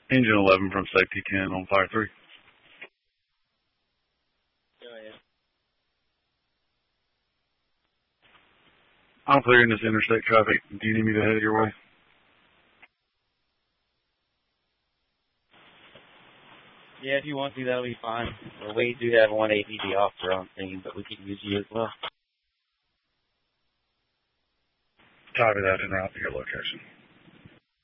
Engine 11 from safety 10 on fire 3. Go ahead. I'm clearing this interstate traffic. Do you need me to head your way? Yeah, if you want to, that'll be fine. Well, we do have one APD officer on scene, but we could use you as well. Copy that, and route to your location.